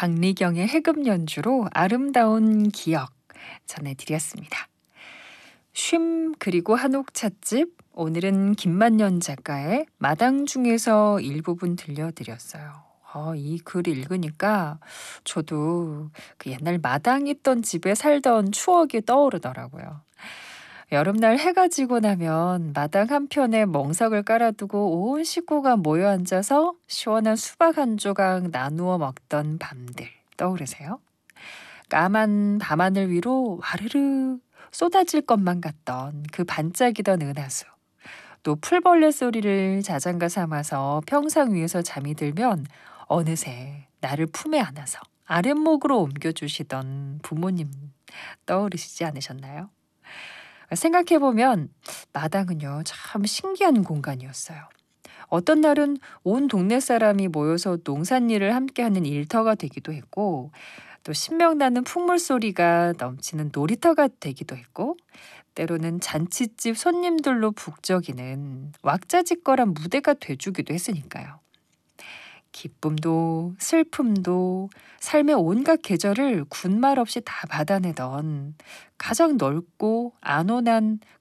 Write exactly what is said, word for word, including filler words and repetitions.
박리경의 해금 연주로 아름다운 기억 전해드렸습니다. 쉼 그리고 한옥 찻집, 오늘은 김만년 작가의 마당 중에서 일부분 들려드렸어요. 어, 이 글 읽으니까 저도 그 옛날 마당 있던 집에 살던 추억이 떠오르더라고요. 여름날 해가 지고 나면 마당 한편에 멍석을 깔아두고 온 식구가 모여 앉아서 시원한 수박 한 조각 나누어 먹던 밤들 떠오르세요? 까만 밤하늘 위로 와르르 쏟아질 것만 같던 그 반짝이던 은하수. 또 풀벌레 소리를 자장가 삼아서 평상 위에서 잠이 들면 어느새 나를 품에 안아서 아랫목으로 옮겨주시던 부모님 떠오르시지 않으셨나요? 생각해보면 마당은요, 참 신기한 공간이었어요. 어떤 날은 온 동네 사람이 모여서 농산일을 함께하는 일터가 되기도 했고, 또 신명나는 풍물 소리가 넘치는 놀이터가 되기도 했고, 때로는 잔칫집 손님들로 북적이는 왁자지껄한 무대가 돼주기도 했으니까요. 기쁨도 슬픔도 삶의 온갖 계절을 군말 없이 다 받아내던 가장 넓고 안온한